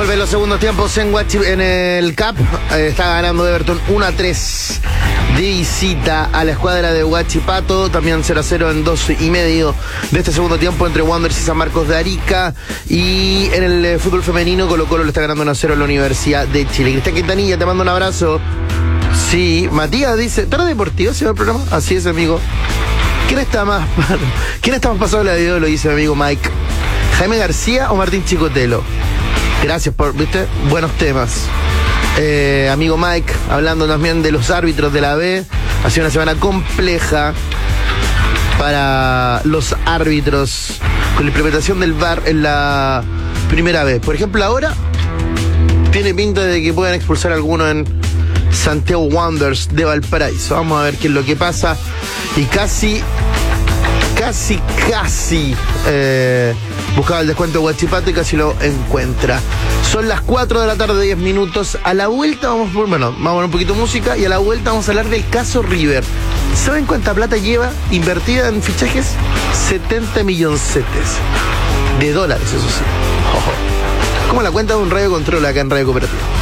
Vuelven los segundos tiempos en el CAP. Está ganando Everton 1-3 de visita a la escuadra de Huachipato. También 0-0 en 2,5 de este segundo tiempo entre Wanderers y San Marcos de Arica. Y en el fútbol femenino, Colo-Colo le está ganando 1-0 a la Universidad de Chile. Cristian Quintanilla, te mando un abrazo. Sí, Matías dice, ¿tarde deportivo se va el programa? Así es, amigo. ¿Quién está más pasado la video? Lo dice mi amigo Mike. ¿Jaime García o Martín Chicotelo? Gracias por, ¿viste? Buenos temas. Amigo Mike, hablando también de los árbitros de la B. Ha sido una semana compleja para los árbitros con la implementación del VAR en la primera vez. Por ejemplo, ahora tiene pinta de que puedan expulsar a alguno en Santiago Wanderers de Valparaíso. Vamos a ver qué es lo que pasa. Y casi buscaba el descuento de Huachipato y casi lo encuentra. Son las 4 de la tarde, 10 minutos. A la vuelta vamos a poner un poquito de música y a la vuelta vamos a hablar del caso River. ¿Saben cuánta plata lleva invertida en fichajes? 70 milloncetes de dólares, eso sí. Como la cuenta de un radio control acá en Radio Cooperativa.